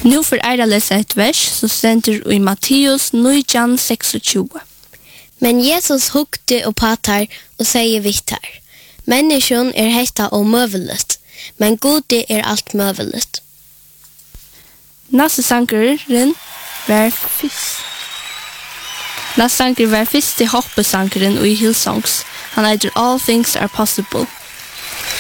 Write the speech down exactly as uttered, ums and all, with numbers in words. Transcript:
Nu för er läsa ett vers så stender i Matteus nio tjugosex. Men Jesus hukte och patar och säger vitt här. Människan är hetta omöjligt, men Gud är allt möjligt. Nästa sangeren var fisk. Nästa sanger var fisk till hoppesangeren och i Hillsongs. Han heter All Things Are Possible.